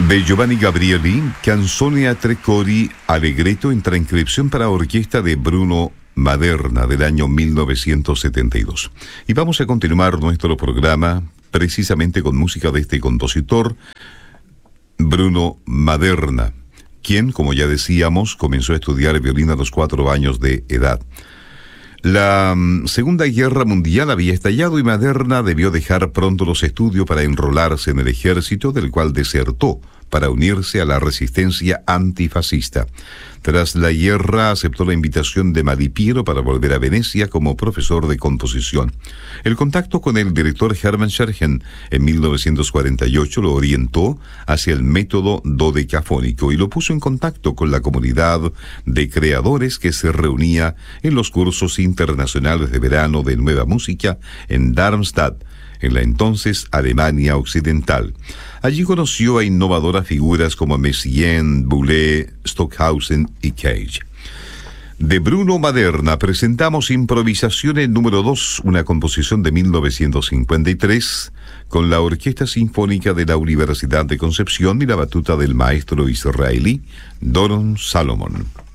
De Giovanni Gabrieli, Canzone a tre cori Allegretto en transcripción para orquesta de Bruno Maderna del año 1972. Y vamos a continuar nuestro programa precisamente con música de este compositor, Bruno Maderna, quien, como ya decíamos, comenzó a estudiar violín a los 4 años de edad. La Segunda Guerra Mundial había estallado y Maderna debió dejar pronto los estudios para enrolarse en el ejército, del cual desertó para unirse a la resistencia antifascista. Tras la guerra aceptó la invitación de Malipiero para volver a Venecia como profesor de composición. El contacto con el director Hermann Scherchen en 1948 lo orientó hacia el método dodecafónico y lo puso en contacto con la comunidad de creadores que se reunía en los cursos internacionales de verano de nueva música en Darmstadt, en la entonces Alemania Occidental. Allí conoció a innovadoras figuras como Messiaen, Boulez, Stockhausen y Cage. De Bruno Maderna presentamos Improvisaciones número 2, una composición de 1953, con la Orquesta Sinfónica de la Universidad de Concepción y la batuta del maestro israelí Doron Salomon.